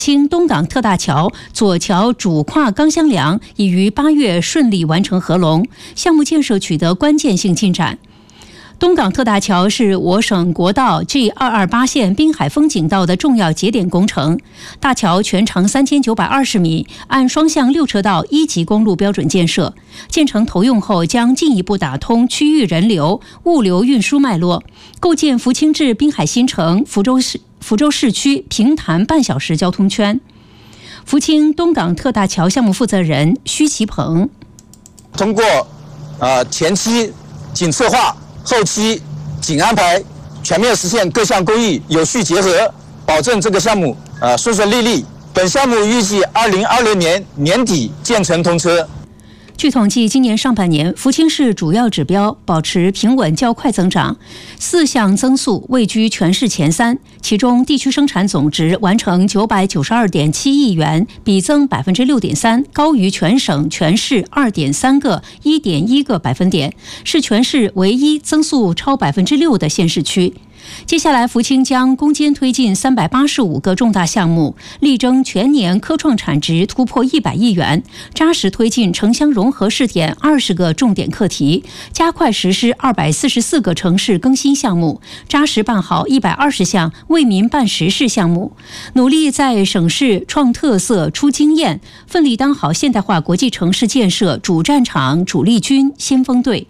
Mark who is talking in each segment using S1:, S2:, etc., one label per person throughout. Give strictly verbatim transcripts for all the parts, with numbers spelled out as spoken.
S1: 清东港特大桥左桥主跨钢箱梁已于八月顺利完成合龙，项目建设取得关键性进展。东港特大桥是我省国道 G 二二八线滨海风景道的重要节点工程。大桥全长三千九百二十米，按双向六车道一级公路标准建设。建成投用后，将进一步打通区域人流、物流运输脉络，构建福清至滨海新城、福州市福州市区平潭半小时交通圈。福清东港特大桥项目负责人徐其鹏，
S2: 通过呃前期紧策划，后期紧安排，全面实现各项工艺有序结合，保证这个项目呃顺顺利利。本项目预计二零二零年年底建成通车。
S1: 据统计，今年上半年福清市主要指标保持平稳较快增长，四项增速位居全市前三。其中，地区生产总值完成九百九十二点七亿元，比增百分之六点三，高于全省全市二点三个、一点一个百分点，是全市唯一增速超百分之六的县市区。接下来，福清将攻坚推进三百八十五个重大项目，力争全年科创产值突破一百亿元，扎实推进城乡融合试点二十个重点课题，加快实施二百四十四个城市更新项目，扎实办好一百二十项为民办实事项目，努力在省市创特色、出经验，奋力当好现代化国际城市建设主战场、主力军、先锋队。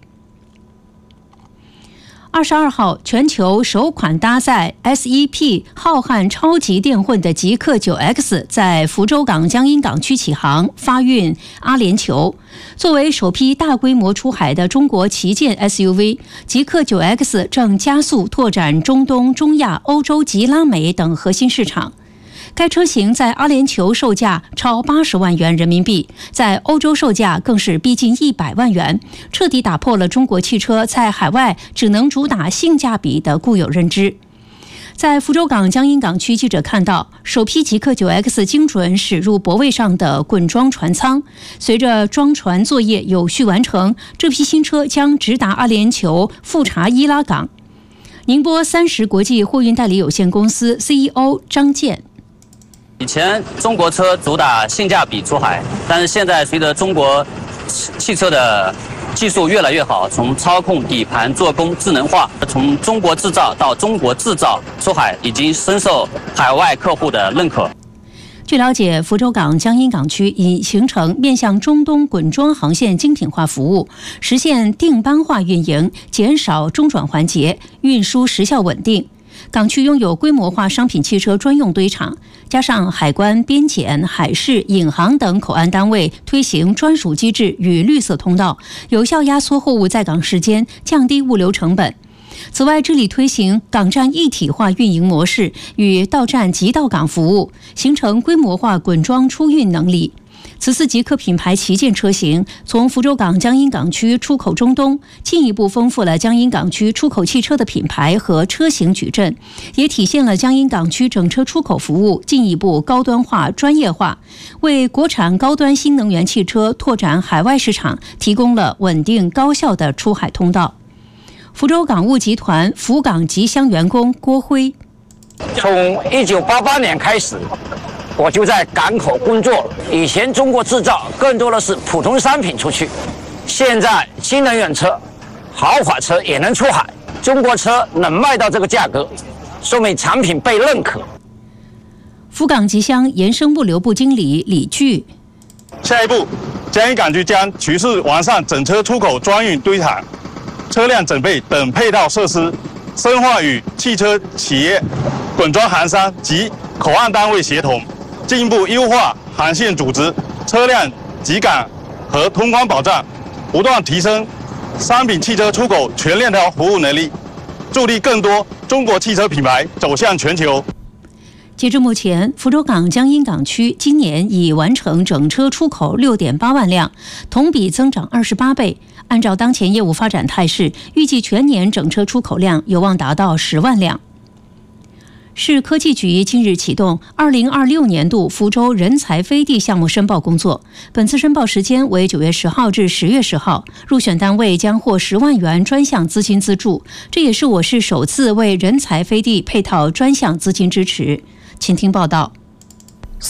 S1: 二十二号，全球首款搭载 S E P 浩瀚超级电混的极氪 九 X 在福州港江阴港区起航，发运阿联酋。作为首批大规模出海的中国旗舰 S U V， 极氪 九 X 正加速拓展中东、中亚、欧洲及拉美等核心市场。该车型在阿联酋售价超八十万元人民币，在欧洲售价更是逼近一百万元，彻底打破了中国汽车在海外只能主打性价比的固有认知。在福州港江阴港区，记者看到首批极氪 九 X 精准驶入泊位上的滚装船舱，随着装船作业有序完成，这批新车将直达阿联酋富查伊拉港。宁波三十国际货运代理有限公司 C E O 张健，
S3: 以前中国车主打性价比出海，但是现在随着中国汽车的技术越来越好，从操控、底盘、做工、智能化，从中国制造到中国制造出海，已经深受海外客户的认可。
S1: 据了解，福州港江阴港区已形成面向中东滚装航线精品化服务，实现定班化运营，减少中转环节，运输时效稳定。港区拥有规模化商品汽车专用堆场，加上海关、边检、海事、引航等口岸单位推行专属机制与绿色通道，有效压缩货物在港时间，降低物流成本。此外，致力推行港站一体化运营模式与到站即到港服务，形成规模化滚装出运能力。此次极氪品牌旗舰车型从福州港江阴港区出口中东，进一步丰富了江阴港区出口汽车的品牌和车型矩阵，也体现了江阴港区整车出口服务进一步高端化、专业化，为国产高端新能源汽车拓展海外市场提供了稳定高效的出海通道。福州港务集团福港集箱员工郭辉，
S4: 从一九八八年开始，我就在港口工作。以前中国制造更多的是普通商品出去，现在新能源车、豪华车也能出海，中国车能卖到这个价格，说明产品被认可。
S1: 福港集箱延伸物流部经理李巨，
S5: 下一步，江阴港区将持续完善整车出口专运堆场、车辆整备等配套设施，深化与汽车企业、滚装航商及口岸单位协同，进一步优化航线组织、车辆集港和通关保障，不断提升商品汽车出口全链条服务能力，助力更多中国汽车品牌走向全球。
S1: 截至目前，福州港江阴港区今年已完成整车出口 六点八万辆，同比增长二十八倍。按照当前业务发展态势，预计全年整车出口量有望达到十万辆。市科技局近日启动二零二六年度福州人才飞地项目申报工作，本次申报时间为九月十号至十月十号，入选单位将获十万元专项资金资助，这也是我市首次为人才飞地配套专项资金支持。请听报道。